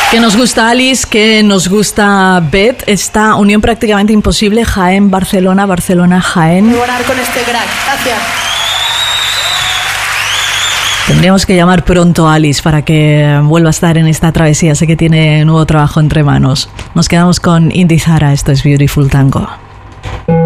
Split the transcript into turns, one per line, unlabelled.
Que nos gusta Alice, que nos gusta Beth. Esta unión prácticamente imposible, Jaén-Barcelona, Barcelona-Jaén.
Muy buena con este crack. Gracias.
Tendríamos que llamar pronto a Alice para que vuelva a estar en esta travesía. Sé que tiene nuevo trabajo entre manos. Nos quedamos con Inti Zara. Esto es Beautiful Tango.